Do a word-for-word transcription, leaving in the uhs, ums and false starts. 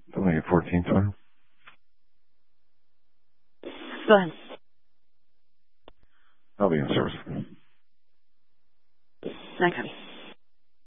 Something at fourteen time. Go ahead. I'll be in service. Okay.